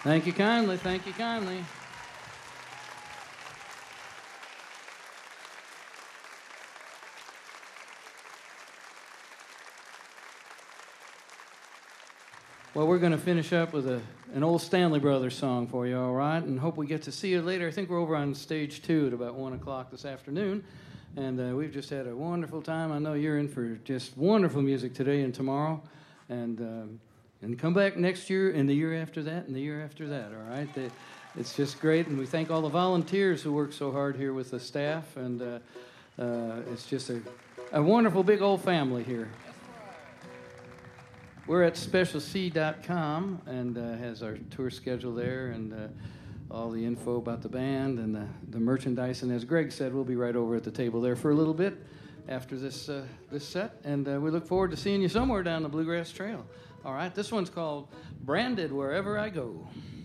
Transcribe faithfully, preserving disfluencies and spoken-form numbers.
Thank you kindly. Thank you kindly. Well, we're going to finish up with a, an old Stanley Brothers song for you, all right? And hope we get to see you later. I think we're over on stage two at about one o'clock this afternoon. And uh, we've just had a wonderful time. I know you're in for just wonderful music today and tomorrow. And um, and come back next year and the year after that and the year after that, all right? They, it's just great. And we thank all the volunteers who work so hard here with the staff. And uh, uh, it's just a, a wonderful big old family here. We're at special c dot com and uh, has our tour schedule there and uh, all the info about the band and the, the merchandise. And as Greg said, we'll be right over at the table there for a little bit after this uh, this set. And uh, we look forward to seeing you somewhere down the Bluegrass Trail. All right, this one's called Branded Wherever I Go.